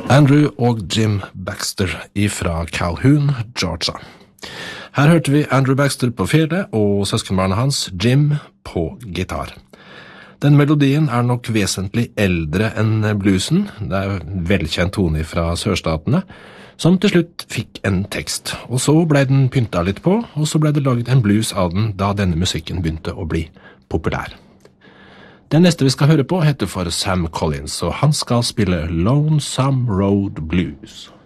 Andrew og Jim Baxter fra Calhoun, Georgia. Her hørte vi Andrew Baxter på fele og søskenbarnet hans, Jim, på gitar. Den melodien nok vesentlig eldre enn bluesen. Det en velkjent tone fra sørstatene, som til slutt fikk en tekst. Og så ble den pyntet litt på, og så ble det laget en blues av den da denne musikken begynte å bli populær. Den neste vi skal høre på heter for Sam Collins, og han skal spille Lonesome Road Blues.